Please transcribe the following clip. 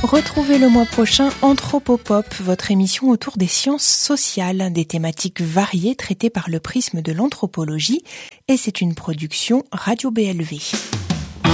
Retrouvez le mois prochain Anthropopop, votre émission autour des sciences sociales, des thématiques variées traitées par le prisme de l'anthropologie, et c'est une production Radio BLV.